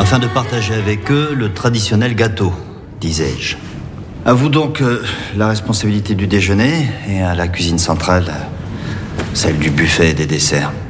afin de partager avec eux le traditionnel gâteau, disais-je. À vous donc la responsabilité du déjeuner et à la cuisine centrale, celle du buffet et des desserts.